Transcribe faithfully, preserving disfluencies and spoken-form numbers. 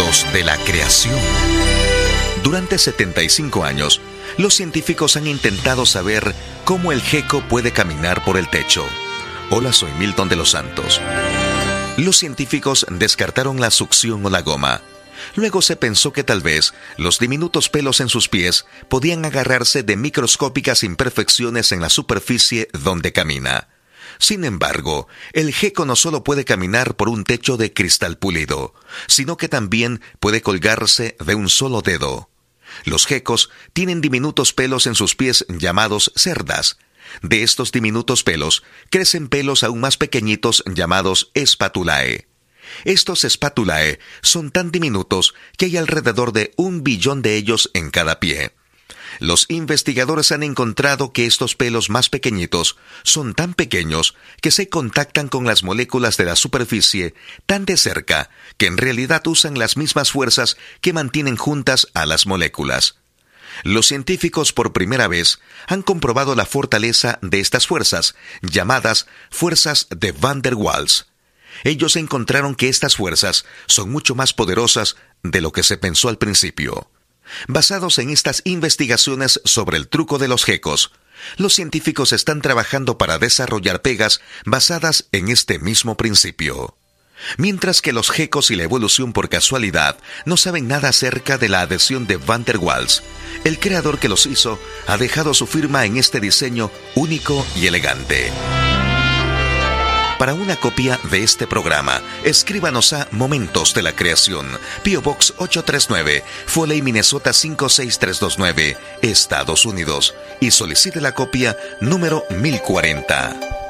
Momentos de la creación. Durante setenta y cinco años, los científicos han intentado saber cómo el gecko puede caminar por el techo. Hola, soy Milton de los Santos. Los científicos descartaron la succión o la goma. Luego se pensó que tal vez los diminutos pelos en sus pies podían agarrarse de microscópicas imperfecciones en la superficie donde camina. Sin embargo, el gecko no solo puede caminar por un techo de cristal pulido, sino que también puede colgarse de un solo dedo. Los geckos tienen diminutos pelos en sus pies llamados cerdas. De estos diminutos pelos crecen pelos aún más pequeñitos llamados spatulae. Estos spatulae son tan diminutos que hay alrededor de un billón de ellos en cada pie. Los investigadores han encontrado que estos pelos más pequeñitos son tan pequeños que se contactan con las moléculas de la superficie tan de cerca que en realidad usan las mismas fuerzas que mantienen juntas a las moléculas. Los científicos por primera vez han comprobado la fortaleza de estas fuerzas, llamadas fuerzas de Van der Waals. Ellos encontraron que estas fuerzas son mucho más poderosas de lo que se pensó al principio. Basados en estas investigaciones sobre el truco de los geckos, los científicos están trabajando para desarrollar pegas basadas en este mismo principio. Mientras que los geckos y la evolución por casualidad no saben nada acerca de la adhesión de Van der Waals, el creador que los hizo ha dejado su firma en este diseño único y elegante. Para una copia de este programa, escríbanos a Momentos de la Creación, P O Box ocho tres nueve, Foley, Minnesota cinco seis tres dos nueve, Estados Unidos, y solicite la copia número mil cuarenta.